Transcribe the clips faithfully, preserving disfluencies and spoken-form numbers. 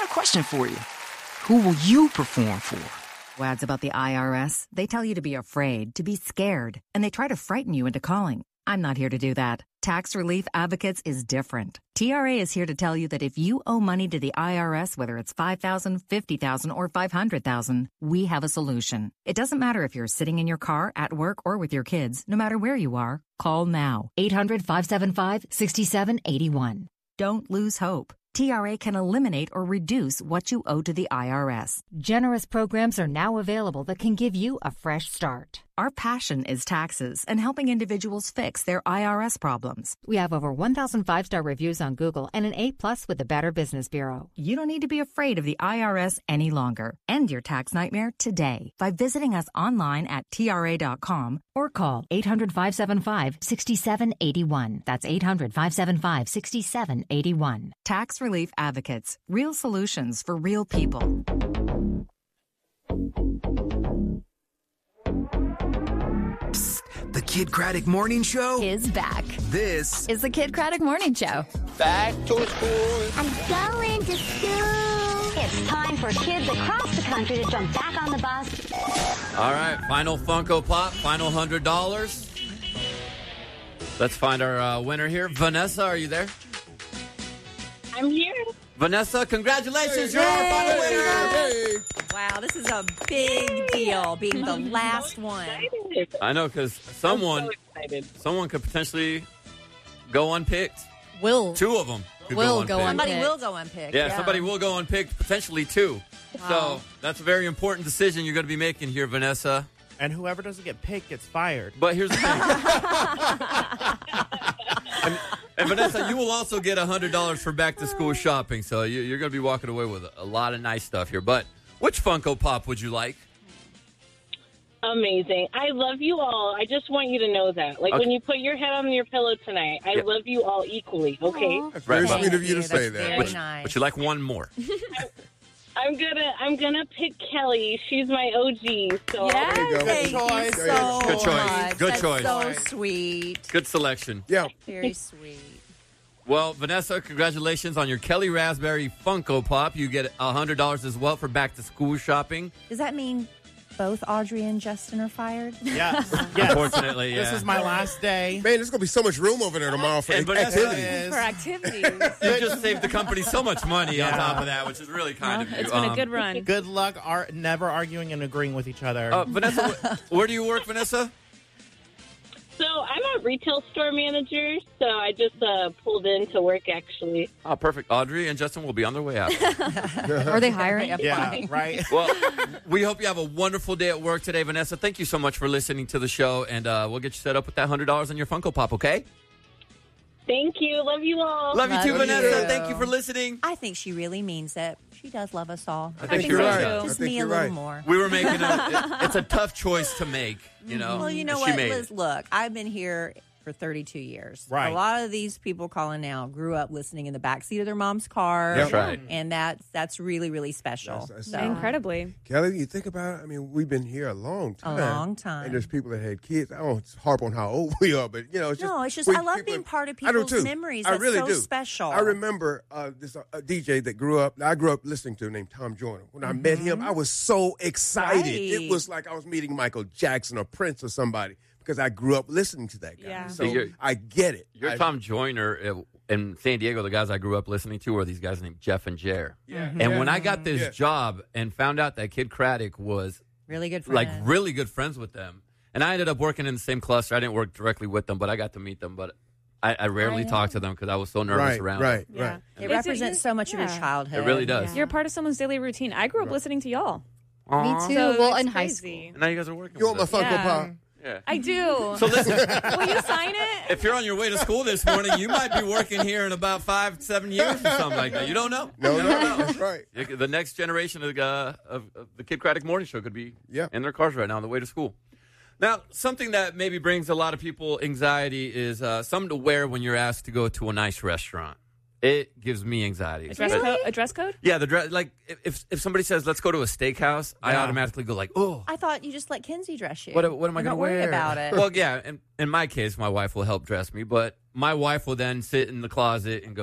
question for you. Who will you perform for? Wads about the I R S. They tell you to be afraid, to be scared, and they try to frighten you into calling. I'm not here to do that. Tax Relief Advocates is different. T R A is here to tell you that if you owe money to the I R S, whether it's five thousand dollars, fifty thousand dollars, or five hundred thousand dollars, we have a solution. It doesn't matter if you're sitting in your car, at work, or with your kids. No matter where you are, call now. eight hundred, five seven five, six seven eight one. Don't lose hope. T R A can eliminate or reduce what you owe to the I R S. Generous programs are now available that can give you a fresh start. Our passion is taxes and helping individuals fix their I R S problems. We have over one thousand five-star reviews on Google and an A plus with the Better Business Bureau. You don't need to be afraid of the I R S any longer. End your tax nightmare today by visiting us online at T R A dot com or call eight hundred, five seven five, six seven eight one. That's eight hundred, five seven five, six seven eight one. Tax Relief Advocates. Real solutions for real people. The Kid Craddock Morning Show is back. This is the Kid Craddock Morning Show. Back to school. I'm going to school. It's time for kids across the country to jump back on the bus. All right, final Funko Pop, final one hundred dollars. Let's find our uh, winner here. Vanessa, are you there? I'm here. Vanessa, congratulations. You're our final winner. Hey. Wow, this is a big deal, being the last one. I know, because someone, So someone could potentially go unpicked. Will. Two of them could Will go go unpicked. Somebody will go unpicked. Yeah, Yeah. somebody will go unpicked, potentially two. Wow. So that's a very important decision you're going to be making here, Vanessa. And whoever doesn't get picked gets fired. But here's the thing. and, and Vanessa, you will also get one hundred dollars for back-to-school shopping. So you, you're going to be walking away with a, a lot of nice stuff here. But which Funko Pop would you like? Amazing. I love you all. I just want you to know that. Like, Okay. when you put your head on your pillow tonight, I Yeah. love you all equally, okay? That's very Right. sweet of you to Thank say you. that. That's Would very you, nice. would you like one more? I'm gonna I'm gonna pick Kelly. She's my O G. So Yes, There you go. thank Good you choice. so Good choice. much. Good That's choice. so sweet. Good selection. Yeah. Very sweet. Well, Vanessa, congratulations on your Kelly Raspberry Funko Pop. You get one hundred dollars as well for back-to-school shopping. Does that mean both Audrey and Justin are fired? Yes. yes. Unfortunately, yeah. This is my last day. Man, there's going to be so much room over there tomorrow for And Vanessa activities. is- For activities. You just saved the company so much money on Yeah. top of that, which is really kind Well, of you. it's been Um, a good run. Good luck ar- never arguing and agreeing with each other. Uh, Vanessa, wh- where do you work, Vanessa? So I'm a retail store manager, so I just uh, pulled in to work, actually. Oh, perfect. Audrey and Justin will be on their way out. Are they hiring? yeah, right? Well, we hope you have a wonderful day at work today, Vanessa. Thank you so much for listening to the show, and uh, we'll get you set up with that one hundred dollars on your Funko Pop, okay? Thank you. Love you all. Love, Love you too, you. Vanessa. Thank you for listening. I think she really means it. She does love us all. I think think you're so, right. too. Just I think me a you're little right. more. We were making a, it- it's a tough choice to make, you know. Well, you know and she what, made Liz? it. Look, I've been here for thirty-two years. Right. A lot of these people calling now grew up listening in the backseat of their mom's car. That's right. And that's that's really, really special. That's- that's So, Incredibly. Kelly, you think about it, I mean, we've been here a long A time. long time. And there's people that had kids. I don't harp on how old we are, but, you know, it's just. No, it's just, we- I love people- being part of I do people's too. memories. I That's really so do. special. I remember uh, this uh, a D J that grew up, I grew up listening to named Tom Joyner. When I met him, I was so excited. Right. It was like I was meeting Michael Jackson or Prince or somebody because I grew up listening to that guy. Yeah. So You're- I get it. You're I- Tom Joyner uh, in San Diego. The guys I grew up listening to were these guys named Jeff and Jer. Yeah. And Yeah. when I got this Yeah. job and found out that Kid Craddock was Really good friend. like really good friends with them, and I ended up working in the same cluster. I didn't work directly with them, but I got to meet them. But I, I rarely I- talked to them because I was so nervous Right, around. right, Yeah. right. It It's a- represents so much of your yeah. childhood. It really does. You're part of someone's daily routine. I grew up listening to y'all. Aw. Me too. So well, it's in high crazy. school. And now you guys are working. You want my with us. Funko Yeah. Pop? Yeah. I do. So listen, Will you sign it? if you're on your way to school this morning, you might be working here in about five, seven years or something like that. You don't know. No, You no, don't know. that's right. The next generation of, uh, of, of the Kid Craddock Morning Show could be Yeah. in their cars right now on the way to school. Now, something that maybe brings a lot of people anxiety is uh, something to wear when you're asked to go to a nice restaurant. It gives me anxiety. A dress, code, a dress code? Yeah, the dress. Like if if somebody says let's go to a steakhouse, I Yeah. automatically go like, oh, I thought you just let Kinsey dress you. what, what am I And going to don't worry wear? about it. Well, yeah. In, in my case, my wife will help dress me, but my wife will then sit in the closet and go,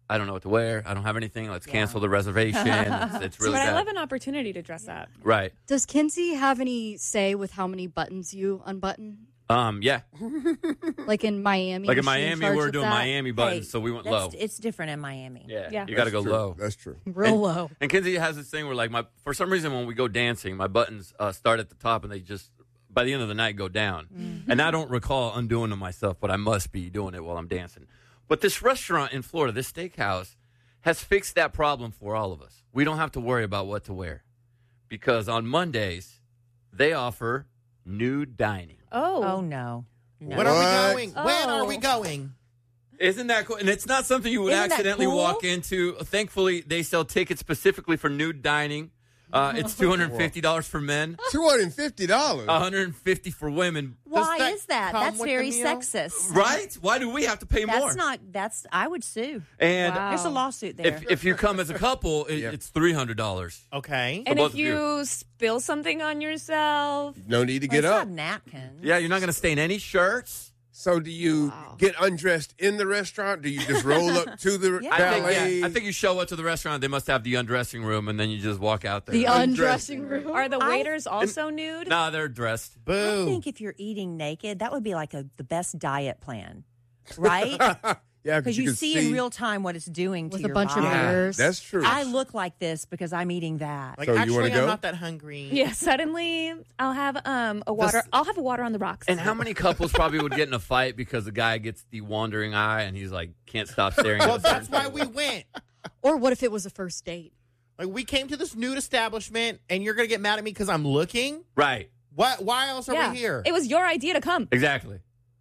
I don't know what to wear. I don't have anything. Let's cancel the reservation. It's, it's really but bad. I love an opportunity to dress up. Right. Does Kinsey have any say with how many buttons you unbutton? Um. Yeah. Like in Miami? Like in is she in Miami, charge we're of doing that? Miami buttons, Hey, so we went that's- low. It's different in Miami. Yeah. Yeah. You got to go True. low. That's true. Real and, low. And Kinsey has this thing where, like, my for some reason when we go dancing, my buttons uh, start at the top and they just by the end of the night go down. Mm-hmm. And I don't recall undoing them myself, but I must be doing it while I'm dancing. But this restaurant in Florida, this steakhouse, has fixed that problem for all of us. We don't have to worry about what to wear because on Mondays they offer nude dining. Oh. Oh, no. no. When are we What? going? When are we Oh. going? Isn't that cool? And it's not something you would Isn't that accidentally cool? walk into. Thankfully, they sell tickets specifically for nude dining. Uh, it's two hundred fifty dollars for men, Two hundred fifty dollars. one hundred fifty dollars for women. Why that is that? come That's with very the meal? sexist. Right? Why do we have to pay That's more? not, that's, I would sue. and Wow. There's a lawsuit there. if, if you come as a couple, it, Yeah. it's three hundred dollars. Okay. And both if of you. you spill something on yourself, No need to Well, get it's up. not napkins. Yeah, you're not going to stain any shirts. So do you get undressed in the restaurant? Do you just roll up to the Yeah. I think, valet? yeah, I think you show up to the restaurant. They must have the undressing room, and then you just walk out there. The Undressing. undressing room. are the I- waiters also nude? Nah, they're dressed. I Boo. think if you're eating naked, that would be like a, the best diet plan, right? yeah, Because you, can see, in real time what it's doing With to a your bunch of body. Yeah, mirrors. that's true. I look like this because I'm eating that. Like, So you actually, wanna I'm go? not that hungry. Yeah, suddenly I'll have um a water. This- I'll have a water on the rocks. And how many couples probably would get in a fight because the guy gets the wandering eye and he's like can't stop staring at Well, the that's certain why we went. Or what if it was a first date? Like, we came to this nude establishment, and you're gonna get mad at me because I'm looking. Right. What? Why else are yeah, we here? it was your idea to come. Exactly.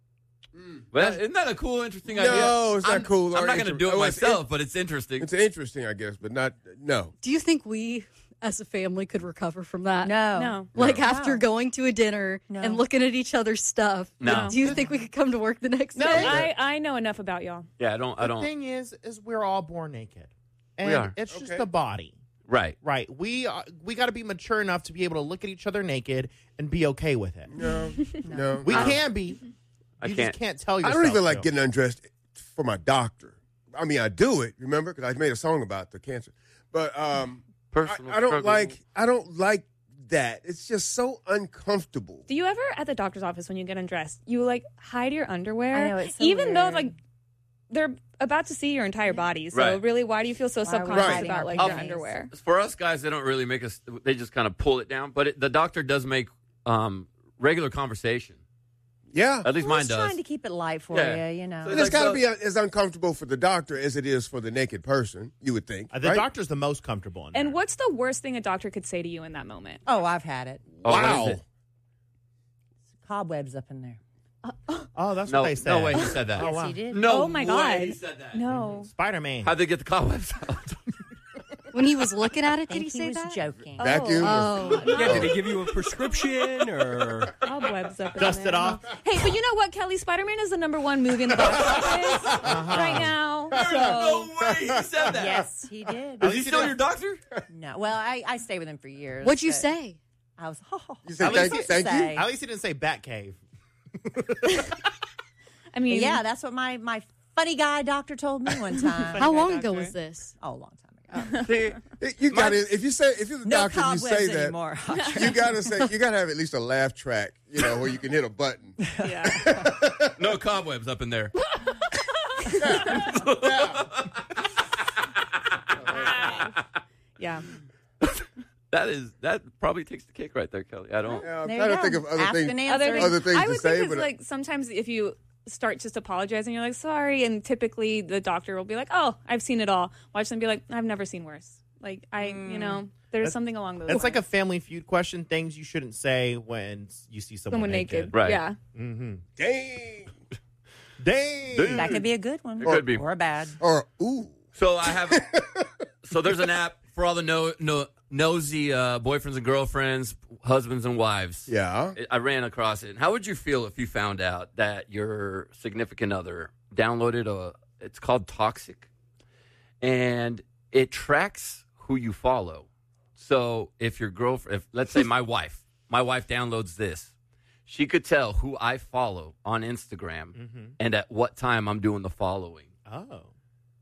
Well, isn't that a cool, interesting idea? No, it's not I'm, cool. I'm or not going to inter- do it oh, it's myself, but it's interesting. It's interesting, I guess, but not no. Do you think we, as a family, could recover from that? No. No. Like No. after going to a dinner No. and looking at each other's stuff. No. Do you think we could come to work the next No, day? I, I know enough about y'all. Yeah, I don't. I the don't. thing is, is we're all born naked, and We are. it's just Okay. the body. Right. Right. We are, we got to be mature enough to be able to look at each other naked and be okay with it. No, no. We I, can be. I You can't. just can't tell I yourself. don't even like to. getting undressed for my doctor. I mean, I do it, remember? Because I made a song about the cancer. But um, Personal I, I don't struggle. like. I don't like that. It's just so uncomfortable. Do you ever at the doctor's office when you get undressed, you like hide your underwear? I know, it's so even though weird. like they're about to see your entire body. So Right. really, why do you feel so Why are we subconscious hiding about our like Oh, your panties? underwear? For us guys, they don't really make us. They just kind of pull it down. But it, the doctor does make um, regular conversation. Yeah. At least Well, mine it's does. trying to keep it light for Yeah. you, you know. So And it's like got to so- be uh, as uncomfortable for the doctor as it is for the naked person, you would think. Uh, the right? doctor's the most comfortable. In And there. what's the worst thing a doctor could say to you in that moment? Oh, I've had it. Oh, what is Wow. it? Cobwebs up in there. Oh, that's No, what they said. no way he said that. Oh, Yes, wow. he did. No Oh, my way God. he said that. No. Spider Man. How'd they get the cobwebs out? When he was looking at it, I did think he he, say was that? joking. Vacuum. Oh, Yeah, did he give you a prescription or? Cobwebs up in Dust there. it off. Hey, but you know what, Kelly? Spider-Man is the number one movie in the box office right now. There's So no way he said that. Yes, he did. Is he still your doctor? No, well, I, I stayed with him for years. what'd you but say? I was. Oh, You said At thank, least thank you. say. At least he didn't say Batcave. I mean, Yeah, that's what my my funny guy doctor told me one time. How guy long doctor. ago was this? Oh, a long time ago. See, You got to if you say if you're the No doctor, you say cobwebs that. anymore. You gotta say you gotta have at least a laugh track, you know, where you can hit a button. yeah. no cobwebs up in there. Yeah. That is that probably takes the cake right there, Kelly. I don't. Yeah, I'm There trying you to think go. of other Ask things. and Other answer. things, Other things I to would say, think it's but- like sometimes if you start just apologizing, you're like sorry, and typically the doctor will be like, "Oh, I've seen it all." Watch them be like, "I've never seen worse." Like I, you know, there's something along those. It's like a lines. Family Feud question. Things you shouldn't say when you see someone, someone naked, Right. Yeah. Mm-hmm. Dang. Dang. That could be a good one. It could be. Or a bad. Or ooh. So I have. So there's an app for all the no, no nosy uh, boyfriends and girlfriends, husbands and wives. Yeah. I ran across it. How would you feel if you found out that your significant other downloaded a? It's called Toxic, and it tracks who you follow. So if your girlfriend, if let's say my wife, my wife downloads this, she could tell who I follow on Instagram Mm-hmm. and at what time I'm doing the following. Oh.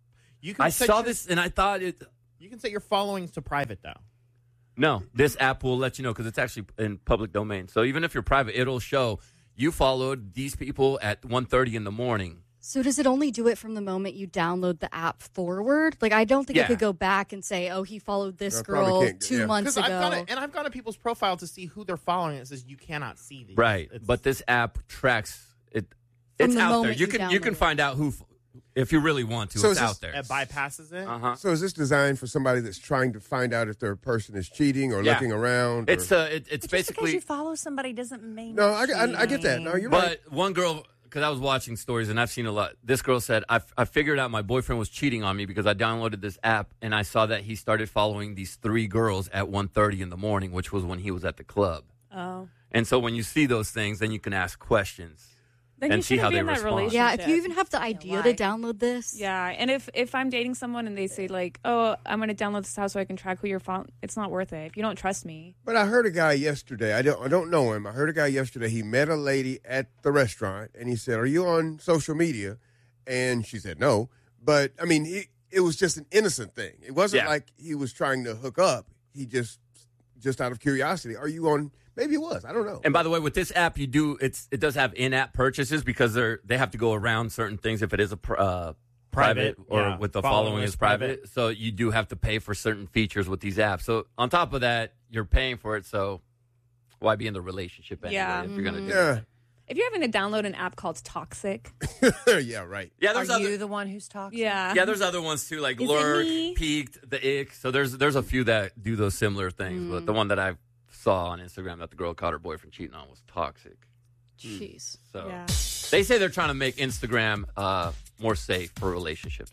You can I set saw your- this and I thought it. You can set your followings to private, though. No, this app will let you know because it's actually in public domain. So even if you're private, it'll show you followed these people at one thirty in the morning. So does it only do it from the moment you download the app forward? Like, I don't think Yeah. I could go back and say, oh, he followed this No, I probably girl can't. two Yeah. months 'Cause ago. I've gone to, and I've gone to people's profile to see who they're following. It says you cannot see these. Right, It's- but this app tracks it. From It's the out there. moment You you can you download can it. find out who, f- if you really want to. So it's is this- out there. It bypasses it. Uh huh. So is this designed for somebody that's trying to find out if their person is cheating or Yeah. looking around? It's or... uh, it, it's Just because basically. you follow somebody doesn't mean No, I, I, I get that. No, you're right. But one girl, because I was watching stories and I've seen a lot. This girl said, I, I figured out my boyfriend was cheating on me because I downloaded this app and I saw that he started following these three girls at one thirty in the morning, which was when he was at the club. Oh. And so when you see those things, then you can ask questions Then and you see shouldn't how be they in that respond. relationship. Yeah, if you even have the idea to why? download this. Yeah, and if if I'm dating someone and they say like, "Oh, I'm going to download this house so I can track who you're following," it's not worth it. If you don't trust me, But I heard a guy yesterday. I don't. I don't know him. I heard a guy yesterday. He met a lady at the restaurant, and he said, "Are you on social media?" And she said, "No." But I mean, it, it was just an innocent thing. It wasn't Yeah. like he was trying to hook up. He just, just out of curiosity, "Are you on?" Maybe it was. I don't know. And by the way, with this app, you do it's it does have in-app purchases because they're they have to go around certain things if it is a pr- uh, private, Private, or yeah. with the Following following is is private. So you do have to pay for certain features with these apps. So on top of that, you're paying for it. So why be in the relationship anyway Yeah. if you're gonna do Yeah. that? if you're having to download an app called Toxic, Yeah. Right. Yeah, Are there's other you the one who's talking? yeah, yeah, there's other ones too, like Is it Lurk, me? Peaked, the Ick. So there's there's a few that do those similar things. But the one that I saw on Instagram that the girl caught her boyfriend cheating on was Toxic. Jeez. So Yeah. they say they're trying to make Instagram uh, more safe for relationships.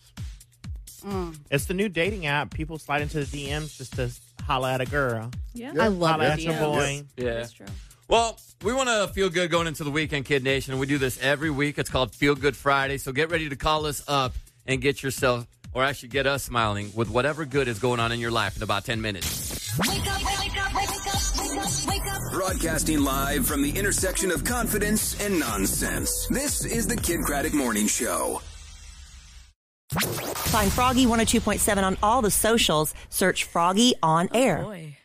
It's the new dating app. People slide into the D Ms just to holla at a girl. yeah, I love Holla it. at your boy. Yeah. that's true. Well, we want to feel good going into the weekend, Kid Nation. We do this every week. It's called Feel Good Friday. So get ready to call us up and get yourself, or actually get us smiling with whatever good is going on in your life in about ten minutes. Wake up, wake up, wake up, wake up, wake up. Broadcasting live from the intersection of confidence and nonsense. This is the Kid Craddock Morning Show. Find Froggy one oh two point seven on all the socials. Search Froggy on Air. Boy.